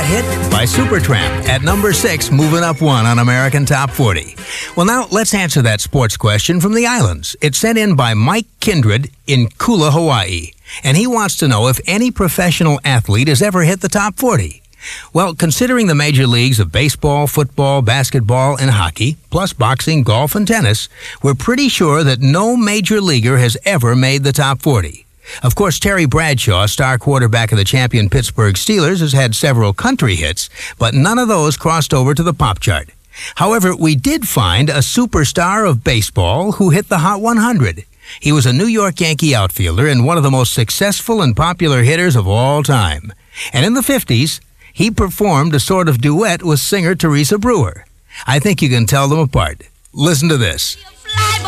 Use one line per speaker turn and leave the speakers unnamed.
Hit by Supertramp at number 6, moving up 1 on American Top 40. Well, now let's answer that sports question from the islands. It's sent in by Mike Kindred in Kula, Hawaii. And he wants to know if any professional athlete has ever hit the top 40. Well, considering the major leagues of baseball, football, basketball, and hockey, plus boxing, golf, and tennis, we're pretty sure that no major leaguer has ever made the top 40. Of course, Terry Bradshaw, star quarterback of the champion Pittsburgh Steelers, has had several country hits, but none of those crossed over to the pop chart. However, we did find a superstar of baseball who hit the Hot 100. He was a New York Yankee outfielder and one of the most successful and popular hitters of all time. And in the 50s, he performed a sort of duet with singer Teresa Brewer. I think you can tell them apart. Listen to this.